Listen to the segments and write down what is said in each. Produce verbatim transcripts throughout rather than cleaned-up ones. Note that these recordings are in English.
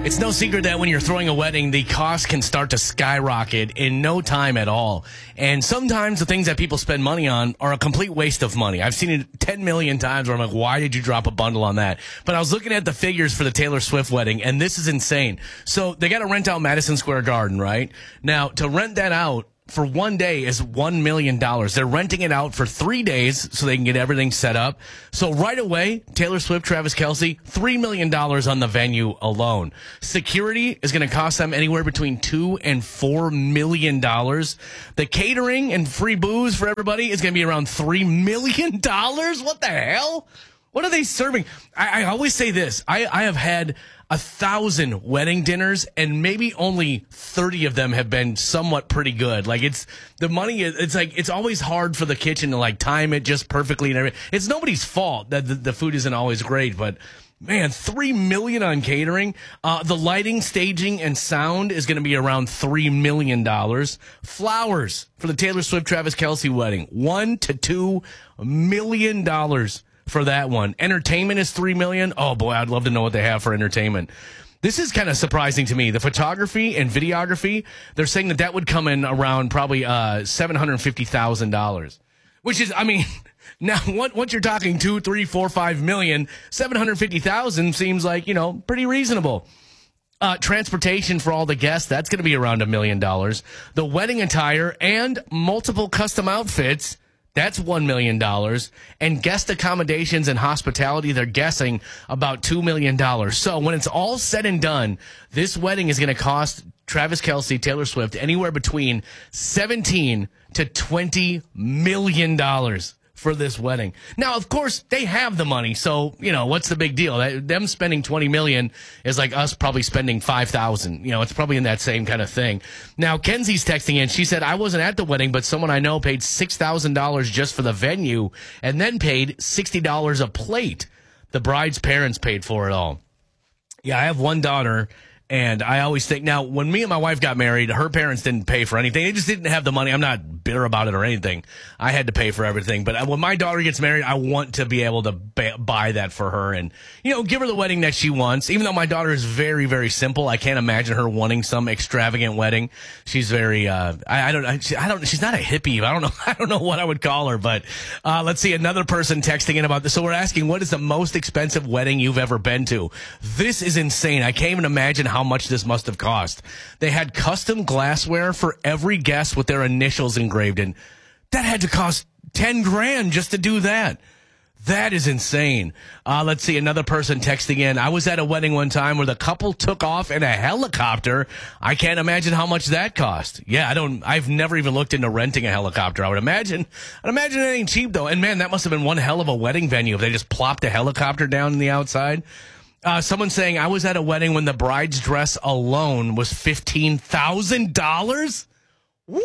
It's no secret that when you're throwing a wedding, the cost can start to skyrocket in no time at all. And sometimes the things that people spend money on are a complete waste of money. I've seen it ten million times where I'm like, why did you drop a bundle on that? But I was looking at the figures for the Taylor Swift wedding, and this is insane. So they got to rent out Madison Square Garden, right? Now, to rent that out for one day is one million dollars. They're renting it out for three days so they can get everything set up. So right away, Taylor Swift, Travis Kelce, three million dollars on the venue alone. Security is going to cost them anywhere between two and four million dollars. The catering and free booze for everybody is going to be around three million dollars. What the hell? What are they serving? I, I always say this. I, I have had a thousand wedding dinners, and maybe only thirty of them have been somewhat pretty good. Like, it's the money. It's like it's always hard for the kitchen to like time it just perfectly and everything. It's nobody's fault that the, the food isn't always great, but man, three million on catering. Uh, the lighting, staging, and sound is going to be around three million dollars. Flowers for the Taylor Swift Travis Kelce wedding, one to two million dollars. For that one. Entertainment is three million dollars. Oh, boy, I'd love to know what they have for entertainment. This is kind of surprising to me. The photography and videography, they're saying that that would come in around probably uh, seven hundred fifty thousand dollars, which is, I mean, now once you're talking two, three, four, five million, seven hundred fifty thousand seems like, you know, pretty reasonable. Uh, transportation for all the guests, that's going to be around a million dollars. The wedding attire and multiple custom outfits, that's one million dollars. And guest accommodations and hospitality, they're guessing about two million dollars. So when it's all said and done, this wedding is going to cost Travis Kelce, Taylor Swift, anywhere between seventeen to twenty million dollars for this wedding. Now, of course, they have the money. So, you know, what's the big deal? Them spending twenty million dollars is like us probably spending five thousand dollars. You know, it's probably in that same kind of thing. Now, Kenzie's texting in. She said, I wasn't at the wedding, but someone I know paid six thousand dollars just for the venue and then paid sixty dollars a plate. The bride's parents paid for it all. Yeah, I have one daughter. And I always think, now, when me and my wife got married, her parents didn't pay for anything. They just didn't have the money. I'm not bitter about it or anything. I had to pay for everything. But when my daughter gets married, I want to be able to buy that for her and, you know, give her the wedding that she wants. Even though my daughter is very, very simple, I can't imagine her wanting some extravagant wedding. She's very, uh, I, I don't, I, I don't, she's not a hippie. I don't know, I don't know what I would call her. But uh, let's see, another person texting in about this. So we're asking, what is the most expensive wedding you've ever been to? This is insane. I can't even imagine how much this must have cost. They had custom glassware for every guest with their initials engraved in. That had to cost ten grand just to do that. That is insane. Uh, let's see, another person texting in. I was at a wedding one time where the couple took off in a helicopter. I can't imagine how much that cost. Yeah, I don't, I've never even looked into renting a helicopter. I would imagine, I'd imagine it ain't cheap though. And man, that must have been one hell of a wedding venue if they just plopped a helicopter down in the outside. Uh, someone saying, I was at a wedding when the bride's dress alone was fifteen thousand dollars. Woo,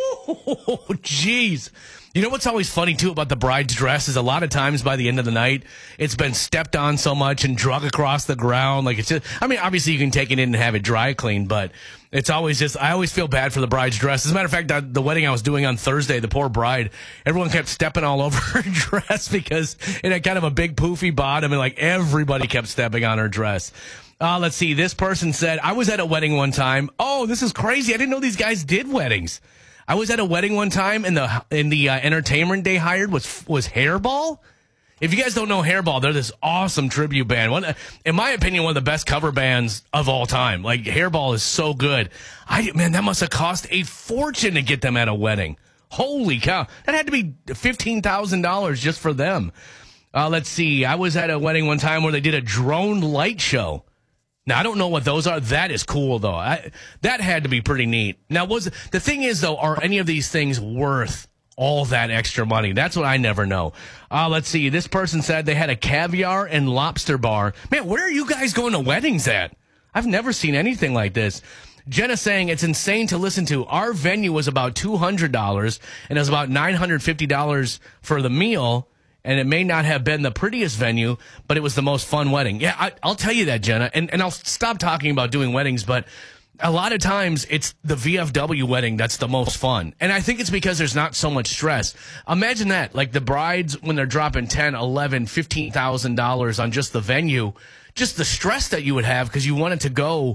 jeez. You know what's always funny, too, about the bride's dress is a lot of times by the end of the night, it's been stepped on so much and drug across the ground. Like, it's just, I mean, obviously you can take it in and have it dry cleaned, but it's always just, I always feel bad for the bride's dress. As a matter of fact, the, the wedding I was doing on Thursday, the poor bride, everyone kept stepping all over her dress because it had kind of a big poofy bottom and like everybody kept stepping on her dress. Uh, let's see. This person said, I was at a wedding one time. Oh, this is crazy. I didn't know these guys did weddings. I was at a wedding one time, and the in the uh, entertainment they hired was was Hairball. If you guys don't know Hairball, they're this awesome tribute band. One, in my opinion, one of the best cover bands of all time. Like, Hairball is so good. I man, that must have cost a fortune to get them at a wedding. Holy cow! That had to be fifteen thousand dollars just for them. Uh, let's see. I was at a wedding one time where they did a drone light show. Now, I don't know what those are. That is cool, though. I, that had to be pretty neat. Now, was the thing is, though, are any of these things worth all that extra money? That's what I never know. Uh, let's see. This person said they had a caviar and lobster bar. Man, where are you guys going to weddings at? I've never seen anything like this. Jenna saying it's insane to listen to. Our venue was about two hundred dollars, and it was about nine hundred fifty dollars for the meal. And it may not have been the prettiest venue, but it was the most fun wedding. Yeah, I, I'll tell you that, Jenna. And, and I'll stop talking about doing weddings, but a lot of times it's the V F W wedding that's the most fun. And I think it's because there's not so much stress. Imagine that, like the brides, when they're dropping ten, eleven, fifteen thousand dollars on just the venue, just the stress that you would have because you wanted to go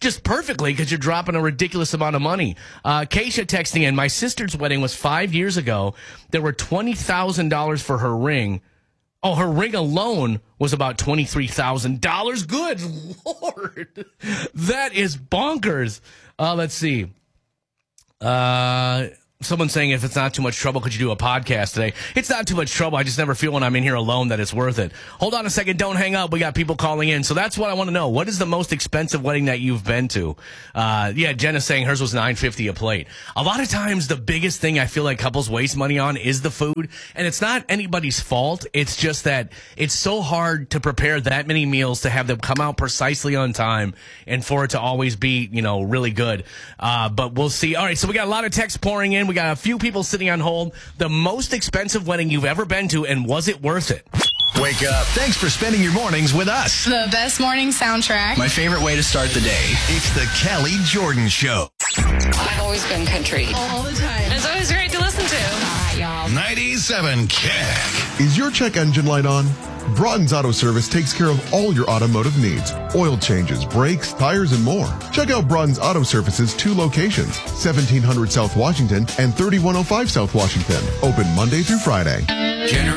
just perfectly because you're dropping a ridiculous amount of money. Uh, Keisha texting in, my sister's wedding was five years ago. There were twenty thousand dollars for her ring. Oh, her ring alone was about twenty-three thousand dollars. Good Lord. That is bonkers. Uh, let's see. Uh... Someone saying if it's not too much trouble, could you do a podcast today? It's not too much trouble. I just never feel when I'm in here alone that it's worth it. Hold on a second. Don't hang up. We got people calling in. So that's what I want to know. What is the most expensive wedding that you've been to? Uh, yeah, Jenna's saying hers was nine fifty a plate. A lot of times the biggest thing I feel like couples waste money on is the food. And it's not anybody's fault. It's just that it's so hard to prepare that many meals to have them come out precisely on time and for it to always be, you know, really good. Uh, but we'll see. All right. So we got a lot of texts pouring in. We got a few people sitting on hold. The most expensive wedding you've ever been to, and was it worth it? Wake up. Thanks for spending your mornings with us. The best morning soundtrack. My favorite way to start the day. It's the Kelly Jordan Show. I've always been country. All the time. It's always great to listen to. All right, y'all. ninety-seven K. Is your check engine light on? Broughton's Auto Service takes care of all your automotive needs. Oil changes, brakes, tires, and more. Check out Broughton's Auto Service's two locations, seventeen hundred South Washington and thirty-one oh five South Washington. Open Monday through Friday.